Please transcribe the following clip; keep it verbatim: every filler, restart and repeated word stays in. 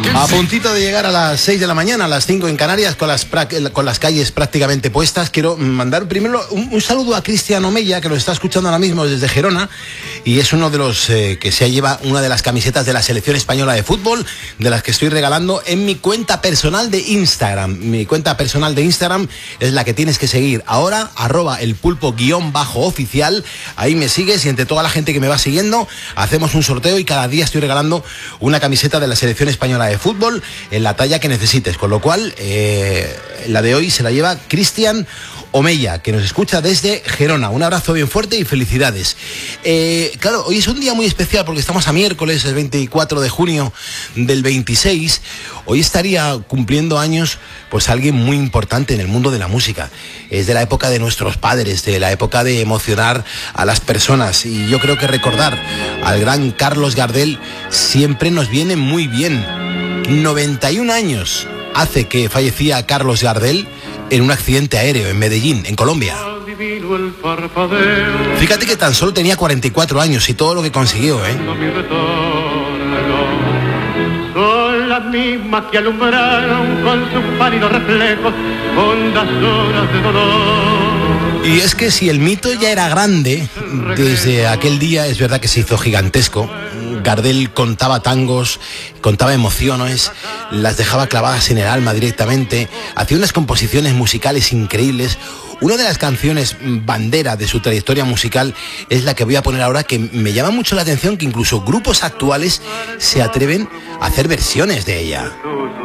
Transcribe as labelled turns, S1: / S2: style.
S1: A puntito de llegar a las seis de la mañana, a las cinco en Canarias, con las, con las calles prácticamente puestas, quiero mandar primero un, un saludo a Cristian Omeya, que nos está escuchando ahora mismo desde Gerona, y es uno de los eh, que se lleva una de las camisetas de la selección española de fútbol, de las que estoy regalando en mi cuenta personal de Instagram. Mi cuenta personal de Instagram es la que tienes que seguir ahora, arroba el pulpo guión bajo oficial. Ahí me sigues y entre toda la gente que me va siguiendo, hacemos un sorteo y cada día estoy regalando una camiseta de la selección española de fútbol. fútbol en la talla que necesites, con lo cual eh, la de hoy se la lleva Cristian Omeya, que nos escucha desde Gerona. Un abrazo bien fuerte y felicidades. Eh, claro, hoy es un día muy especial porque estamos a miércoles, el veinticuatro de junio del veintiséis. Hoy estaría cumpliendo años pues alguien muy importante en el mundo de la música. Es de la época de nuestros padres, de la época de emocionar a las personas, y yo creo que recordar al gran Carlos Gardel siempre nos viene muy bien. noventa y un años hace que fallecía Carlos Gardel en un accidente aéreo en Medellín, en Colombia. Fíjate que tan solo tenía cuarenta y cuatro años y todo lo que consiguió, ¿eh?
S2: Son las mismas que alumbraron con sus pálidos reflejos hondas horas de dolor.
S1: Y es que si el mito ya era grande, desde aquel día es verdad que se hizo gigantesco. Gardel contaba tangos, contaba emociones, las dejaba clavadas en el alma directamente, hacía unas composiciones musicales increíbles. Una de las canciones bandera de su trayectoria musical es la que voy a poner ahora, que me llama mucho la atención que incluso grupos actuales se atreven a hacer versiones de ella.